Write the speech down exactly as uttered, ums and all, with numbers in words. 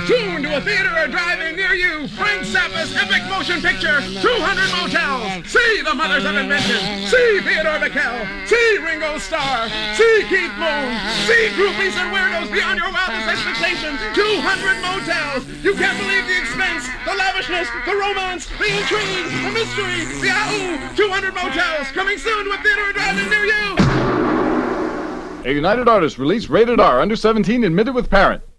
Soon to a theater or drive-in near you. Frank Zappa's epic motion picture, two hundred Motels. See the Mothers of Invention. See Theodore Bickel. See Ringo Starr. See Keith Moon. See groupies and weirdos beyond your wildest expectations. two hundred Motels. You can't believe the expense, the lavishness, the romance, the intrigue, the mystery, the ahoo. two hundred Motels. Coming soon to a theater or drive-in near you. A United Artists release, rated R, under seventeen, admitted with parent.